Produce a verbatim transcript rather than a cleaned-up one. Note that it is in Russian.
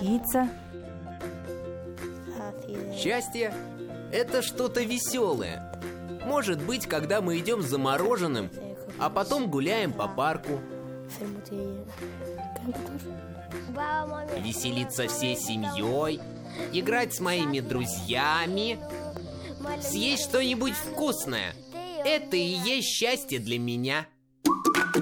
учиться. Счастье – это что-то веселое. Может быть, когда мы идем за мороженым, а потом гуляем по парку. Веселиться всей семьей, играть с моими друзьями, съесть что-нибудь вкусное. Это и есть счастье для меня.